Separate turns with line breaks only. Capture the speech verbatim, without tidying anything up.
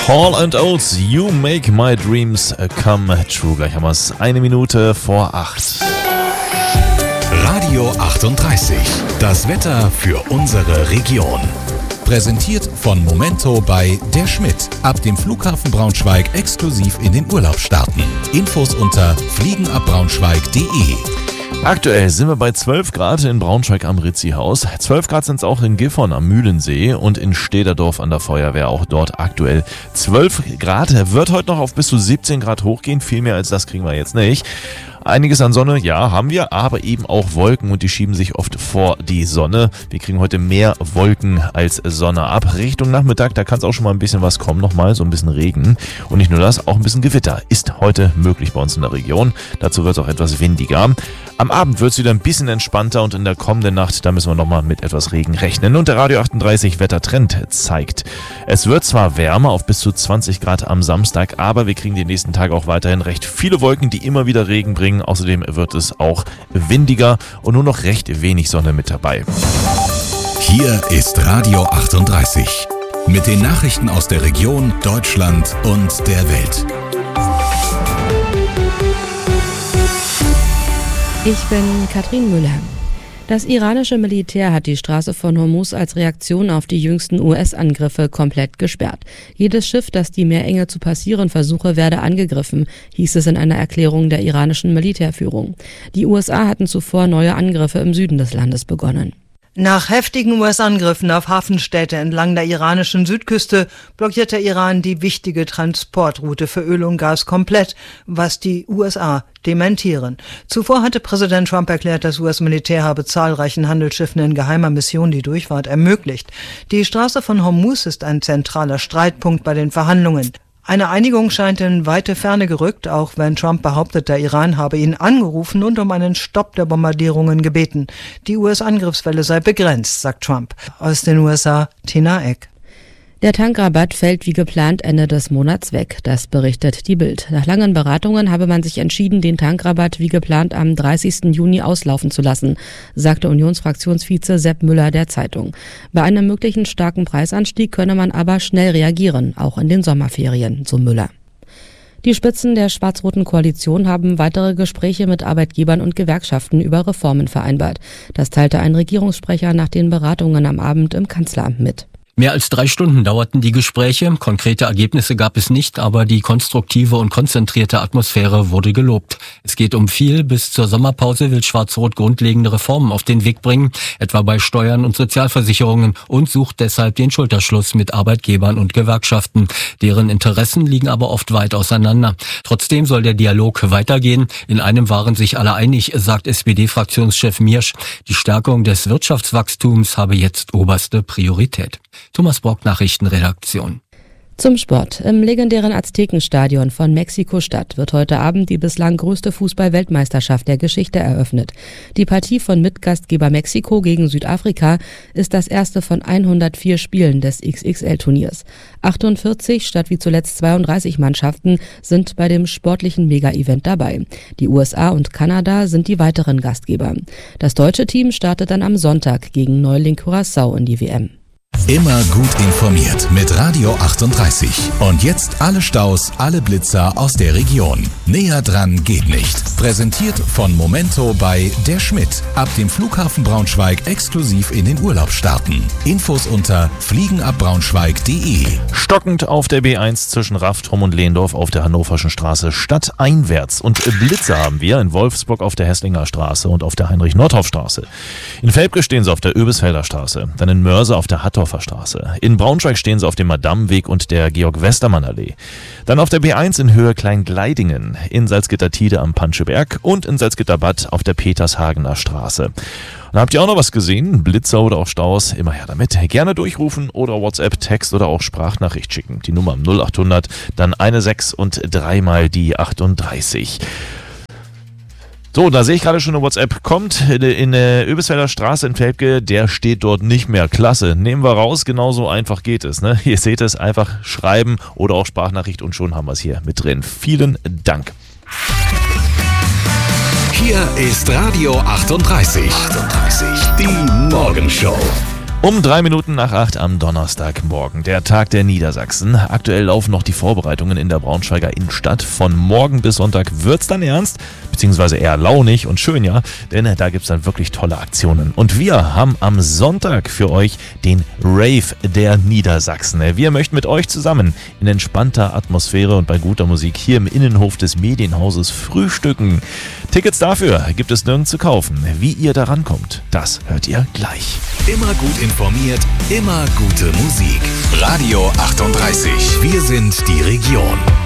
Hall and Oates, You Make My Dreams Come True. Gleich haben wir es eine Minute vor acht.
Radio achtunddreißig, das Wetter für unsere Region. Präsentiert von Momento bei Der Schmidt. Ab dem Flughafen Braunschweig exklusiv in den Urlaub starten. Infos unter fliegenabbraunschweig punkt de.
Aktuell sind wir bei zwölf Grad in Braunschweig am Ritzi-Haus. zwölf Grad sind es auch in Gifhorn am Mühlensee und in Stederdorf an der Feuerwehr. Auch dort aktuell zwölf Grad. Wird heute noch auf bis zu siebzehn Grad hochgehen. Viel mehr als das kriegen wir jetzt nicht. Einiges an Sonne, ja, haben wir, aber eben auch Wolken und die schieben sich oft vor die Sonne. Wir kriegen heute mehr Wolken als Sonne ab. Richtung Nachmittag, da kann es auch schon mal ein bisschen was kommen, nochmal so ein bisschen Regen. Und nicht nur das, auch ein bisschen Gewitter ist heute möglich bei uns in der Region. Dazu wird es auch etwas windiger. Am Abend wird es wieder ein bisschen entspannter und in der kommenden Nacht, da müssen wir nochmal mit etwas Regen rechnen. Und der Radio achtunddreißig Wettertrend zeigt, es wird zwar wärmer auf bis zu zwanzig Grad am Samstag, aber wir kriegen die nächsten Tage auch weiterhin recht viele Wolken, die immer wieder Regen bringen. Außerdem wird es auch windiger und nur noch recht wenig Sonne mit dabei.
Hier ist Radio achtunddreißig mit den Nachrichten aus der Region, Deutschland und der Welt.
Ich bin Katrin Müller. Das iranische Militär hat die Straße von Hormuz als Reaktion auf die jüngsten U S-Angriffe komplett gesperrt. Jedes Schiff, das die Meerenge zu passieren versuche, werde angegriffen, hieß es in einer Erklärung der iranischen Militärführung. Die U S A hatten zuvor neue Angriffe im Süden des Landes begonnen.
Nach heftigen U S-Angriffen auf Hafenstädte entlang der iranischen Südküste blockiert der Iran die wichtige Transportroute für Öl und Gas komplett, was die U S A dementieren. Zuvor hatte Präsident Trump erklärt, das U S-Militär habe zahlreichen Handelsschiffen in geheimer Mission die Durchfahrt ermöglicht. Die Straße von Hormuz ist ein zentraler Streitpunkt bei den Verhandlungen. Eine Einigung scheint in weite Ferne gerückt, auch wenn Trump behauptet, der Iran habe ihn angerufen und um einen Stopp der Bombardierungen gebeten. Die U S-Angriffswelle sei begrenzt, sagt Trump. Aus den U S A, Tina Eck.
Der Tankrabatt fällt wie geplant Ende des Monats weg, das berichtet die Bild. Nach langen Beratungen habe man sich entschieden, den Tankrabatt wie geplant am dreißigsten Juni auslaufen zu lassen, sagte Unionsfraktionsvize Sepp Müller der Zeitung. Bei einem möglichen starken Preisanstieg könne man aber schnell reagieren, auch in den Sommerferien, so Müller. Die Spitzen der schwarz-roten Koalition haben weitere Gespräche mit Arbeitgebern und Gewerkschaften über Reformen vereinbart. Das teilte ein Regierungssprecher nach den Beratungen am Abend im Kanzleramt mit.
Mehr als drei Stunden dauerten die Gespräche. Konkrete Ergebnisse gab es nicht, aber die konstruktive und konzentrierte Atmosphäre wurde gelobt. Es geht um viel. Bis zur Sommerpause will Schwarz-Rot grundlegende Reformen auf den Weg bringen, etwa bei Steuern und Sozialversicherungen, und sucht deshalb den Schulterschluss mit Arbeitgebern und Gewerkschaften. Deren Interessen liegen aber oft weit auseinander. Trotzdem soll der Dialog weitergehen. In einem waren sich alle einig, sagt S P D-Fraktionschef Miersch. Die Stärkung des Wirtschaftswachstums habe jetzt oberste Priorität. Thomas Brock, Nachrichtenredaktion.
Zum Sport. Im legendären Aztekenstadion von Mexiko-Stadt wird heute Abend die bislang größte Fußball-Weltmeisterschaft der Geschichte eröffnet. Die Partie von Mitgastgeber Mexiko gegen Südafrika ist das erste von hundertvier Spielen des X X L-Turniers. achtundvierzig statt wie zuletzt zweiunddreißig Mannschaften sind bei dem sportlichen Mega-Event dabei. Die U S A und Kanada sind die weiteren Gastgeber. Das deutsche Team startet dann am Sonntag gegen Neuling Curaçao in die W M.
Immer gut informiert mit Radio achtunddreißig. Und jetzt alle Staus, alle Blitzer aus der Region. Näher dran geht nicht. Präsentiert von Momento bei Der Schmidt. Ab dem Flughafen Braunschweig exklusiv in den Urlaub starten. Infos unter fliegenabbraunschweig punkt de.
Stockend auf der B eins zwischen Raftom und Lehndorf auf der Hannoverschen Straße stadteinwärts. Und Blitze haben wir in Wolfsburg auf der Hesslinger Straße und auf der Heinrich-Nordhoff-Straße. In Velpke stehen sie auf der Öbisfelder Straße. Dann in Mörse auf der Hattorfer Straße. In Braunschweig stehen sie auf dem Madamweg und der Georg-Westermann-Allee. Dann auf der B eins in Höhe Kleingleidingen, in Salzgitter-Tide am Panscheberg und in Salzgitter-Bad auf der Petershagener Straße. Und habt ihr auch noch was gesehen? Blitzer oder auch Staus? Immer her damit. Gerne durchrufen oder WhatsApp, Text oder auch Sprachnachricht schicken. Die Nummer null achthundert, dann eine sechs und dreimal die achtunddreißig. So, da sehe ich gerade schon eine WhatsApp. Kommt in der Öbisfelder Straße in Velpke, der steht dort nicht mehr. Klasse, nehmen wir raus, genauso einfach geht es. Ne? Ihr seht es, einfach schreiben oder auch Sprachnachricht und schon haben wir es hier mit drin. Vielen Dank.
Hier ist Radio achtunddreißig. achtunddreißig. Die Morgenshow.
Um drei Minuten nach acht am Donnerstagmorgen, der Tag der Niedersachsen. Aktuell laufen noch die Vorbereitungen in der Braunschweiger Innenstadt. Von morgen bis Sonntag wird's dann ernst, beziehungsweise eher launig und schön, ja, denn da gibt's dann wirklich tolle Aktionen. Und wir haben am Sonntag für euch den Rave der Niedersachsen. Wir möchten mit euch zusammen in entspannter Atmosphäre und bei guter Musik hier im Innenhof des Medienhauses frühstücken. Tickets dafür gibt es nirgends zu kaufen. Wie ihr da rankommt, das hört ihr gleich.
Immer gut informiert, immer gute Musik. Radio achtunddreißig. Wir sind die Region.